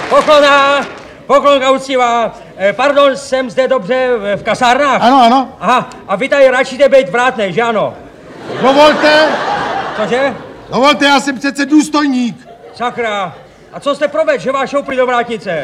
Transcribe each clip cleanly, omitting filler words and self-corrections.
Poklonka uctivá. Pardon, jsem zde dobře v kasárnách? Ano, ano. Aha, a vy tady radšíte být vrátnej, že ano? Dovolte. Cože? Dovolte, já jsem přece důstojník. Sakra. A co jste provedl, že vás šoupli do vrátnice?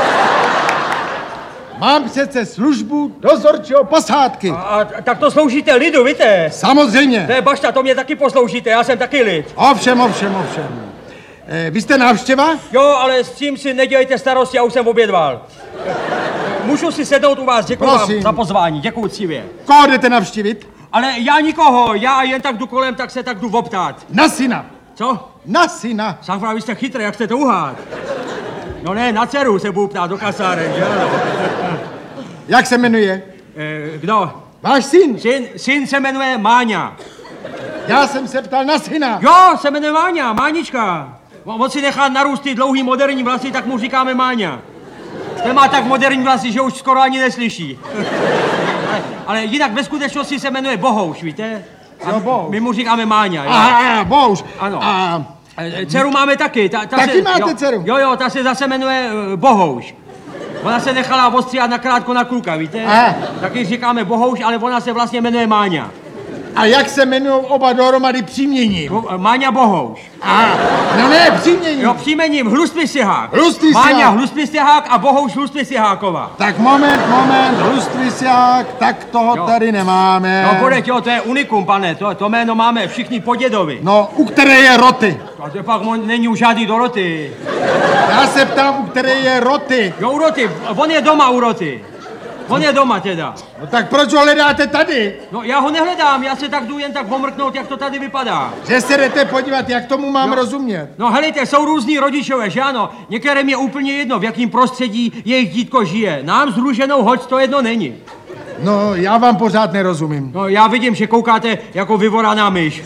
Mám přece službu dozorčího posádky. A tak to sloužíte lidu, víte? Samozřejmě. To je bašta, to mě taky posloužíte, já jsem taky lid. Ovšem. Vy jste návštěva? Jo, ale s tím si nedělejte starosti, já už jsem obědval. Můžu si sednout u vás, děkuji vám za pozvání, děkuji ctivě. Koho jdete navštívit? Ale já nikoho, já jen tak jdu kolem, tak se tak jdu optát. Na syna. Co? Na syna. Safra, vy jste chytrý, jak jste to uhádl? No ne, na dceru se budu ptát do kasáren, že ano? Jak se jmenuje? Kdo? Váš syn. Syn se jmenuje Máňa. Já jsem se ptal na syna. Jo, se jmenuje Máňa, Mánička. On si nechá narůst ty dlouhý moderní vlasy, tak mu říkáme Máňa. Ten má tak moderní vlasy, že už skoro ani neslyší. Ale jinak ve skutečnosti se jmenuje Bohouš, víte? Jo, Bohouš. My mu říkáme Máňa. Aha, Bohouš. Ano. Dceru máme taky. Taky máte dceru? Jo, ta se zase jmenuje Bohouš. Ona se nechala ostříhat nakrátko na kluka, víte? Taky říkáme Bohouš, ale ona se vlastně jmenuje Máňa. A jak se jmenují oba dohromady příjmením? Máňa Bohouš. No ne, příjmením. Jo, příjmením Hlustý Sihák. Hlustý Sihák. Máňa Hlustý Sihák a Bohouš Hlustý Siháková. Tak moment, Hlustý Sihák, tak toho tady nemáme. No podeď, jo, to je unikum, pane, to jméno máme všichni po dědovi. No, u které je Roty? A to pak není už žádný do Roty. Já se ptám, u které je Roty. Jo, u Roty, on je doma u Roty. On je doma teda. No tak proč ho hledáte tady? No já ho nehledám, já se tak jdu jen tak pomrknout, jak to tady vypadá. Že se jdete podívat, jak tomu mám rozumět? No helejte, jsou různí rodičové, že ano? Některým je úplně jedno, v jakém prostředí jejich dítko žije. Nám s Růženou hoď to jedno není. No, já vám pořád nerozumím. No já vidím, že koukáte jako vyvoraná myš.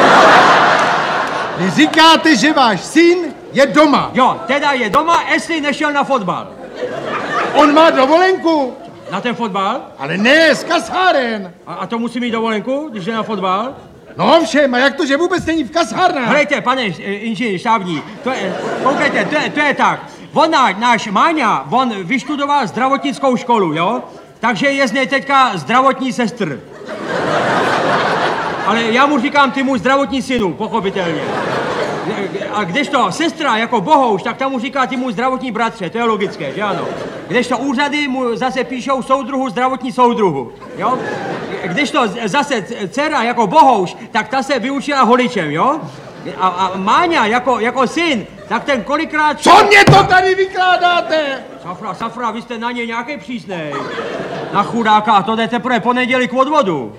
Vy říkáte, že váš syn je doma. Jo, teda je doma, jestli nešel na fotbal. On má dovolenku. Na ten fotbal? Ale ne, z kasáren. A to musí mít dovolenku, když jde na fotbal? No ovšem, a jak to, že vůbec není v kasárnách? Helejte, pane inženýr štábní, koukejte, to je tak. Náš Máňa, on vyštudoval zdravotnickou školu, jo? Takže je z něj teďka zdravotní sestr. Ale já mu říkám, ty můj zdravotní synu, pochopitelně. A kdežto sestra jako Bohouš, tak tam mu říká, ty můj zdravotní bratře, to je logické, že ano? Kdežto úřady mu zase píšou soudruhu, zdravotní soudruhu, jo? Kdežto zase dcera jako Bohouš, tak ta se vyučila holičem, jo? A Máňa jako syn, tak ten kolikrát... Co mě to tady vykládáte? Safra, vy jste na něj nějaký přísnej. Na chudáka, to jde teprve ponedělí k odvodu.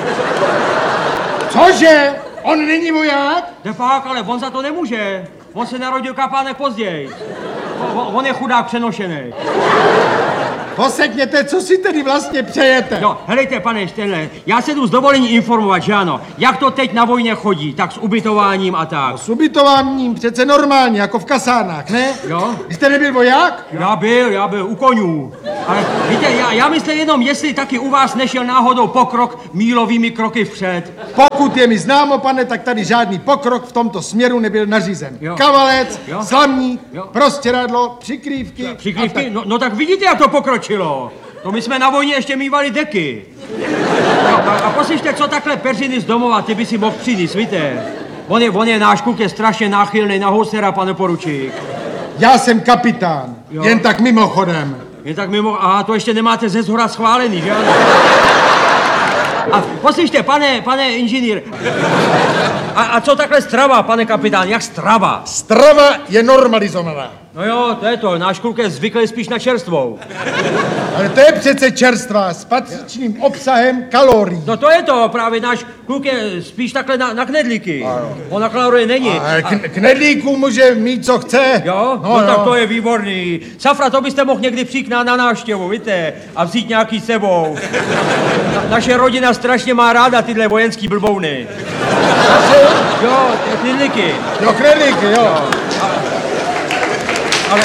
Cože? On není voják? De fakt, ale on za to nemůže. On se narodil kapánek později. On je chudák přenošený. Posekněte, co si tedy vlastně přejete? No, helejte, pane Štenle, já se jdu z dovolení informovat, že ano, jak to teď na vojně chodí, tak s ubytováním a tak. No, s ubytováním přece normálně, jako v kasárnách, ne? Jo. Vy jste nebyl voják? Já byl u konňů. Ale víte, já myslím jenom, jestli taky u vás nešel náhodou pokrok mílovými kroky vpřed. Pokud je mi známo, pane, tak tady žádný pokrok v tomto směru nebyl nařízen. Jo. Kavalec, slamník, prostěradlo, přikrývky. Přikrývky? No tak vidíte, jak to pokročilo. To my jsme na vojně ještě mívali deky. A poslyšte, co takhle peřiny z domova, ty by si mohl přinést, víte. On je náš kluk, je strašně náchylný na housera, pane poručík. Já jsem kapitán, jen tak mimochodem. Jen tak aha, to ještě nemáte ze zhora schválený, že ano? A poslyšte, pane inženýr, a co takhle strava, pane kapitán, jak strava? Strava je normalizovaná. No jo, to je to, náš kluk je zvyklý spíš na čerstvou. Ale to je přece čerstvá s patřičným obsahem kalorií. No to je to, právě náš kluk je spíš takhle na knedlíky. On na kalorie není. Knedlíků může mít, co chce. Jo? No tak to je výborný. Safra, to byste mohl někdy přijít na návštěvu, víte, a vzít nějaký sebou. Naše rodina strašně má ráda tyhle vojenský blbouny. Jo, knedlíky. Jo, knedlíky, jo. Ale...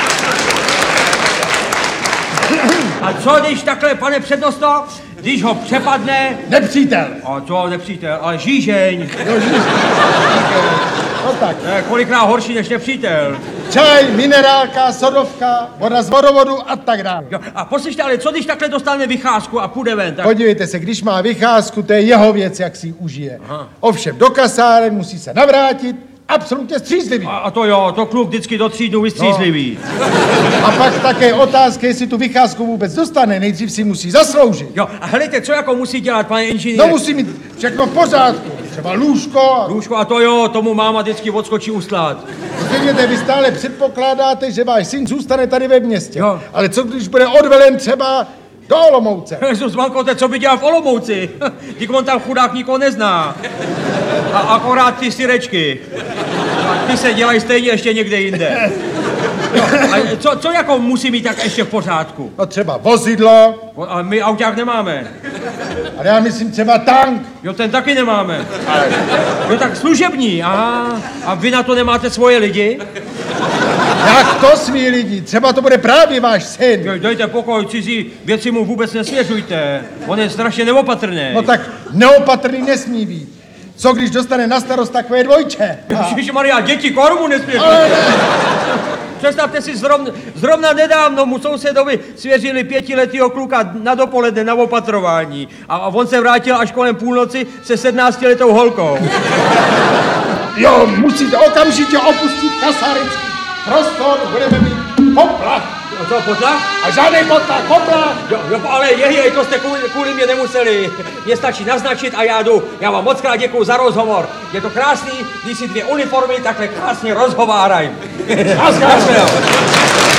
A co když takhle, pane přednosto, když ho přepadne... Nepřítel. A co nepřítel, ale žížeň. Jo, žížeň. No tak. Kolikrát horší než nepřítel. Čaj, minerálka, sodovka, voda z vodovodu a tak dále. Jo, a poslyšte, ale co když takhle dostane vycházku a půjde ven? Tak... Podívejte se, když má vycházku, to je jeho věc, jak si ji užije. Aha. Ovšem do kasáren musí se navrátit, absolutně střízlivý. A to jo, to kluk vždycky do 3 dnů vystřízlivý. No. A pak také otázka, jestli tu vycházku vůbec dostane, nejdřív si musí zasloužit. Jo, a helejte, co jako musí dělat, pane inženýr? No musí mít všechno v pořádku, třeba lůžko. Lůžko, a to jo, tomu máma vždycky odskočí uslát. Řekněte, vy stále předpokládáte, že váš syn zůstane tady ve městě. Jo. Ale co když bude odvelen třeba do Olomouce? Jezus, Vankote, co by dělal v Olomouci? Dík, on tam chudák nikoho nezná. A akorát ty syrečky. A ty se dělají stejně ještě někde jinde. Jo, a co jako musí mít tak ještě v pořádku? No třeba vozidlo. A my auták nemáme. Ale já myslím třeba tank. Jo, ten taky nemáme. Jo, tak služební, aha. A vy na to nemáte svoje lidi? Jak to svý lidi? Třeba to bude právě váš syn. Jo, dejte pokoj, cizí věci mu vůbec nesvěřujte. On je strašně neopatrný. No tak neopatrný nesmí být. Co když dostane na starost takové dvojče? Ježišmarja, děti kormu nesměřují. Představte si, zrovna nedávno mu sousedovi svěřili 5letýho kluka na dopoledne na opatrování. A on se vrátil až kolem půlnoci se 17letou holkou. Jo, musíte okamžitě opustit kasárenský prostor, budeme mít poplach. Co, potlach? A žádný potlach, poplach. Jo, ale to jste kvůli mě nemuseli. Mě stačí naznačit a já jdu. Já vám moc krát děkuju za rozhovor. Je to krásný, když si 2 uniformy takhle krásně rozhovárají.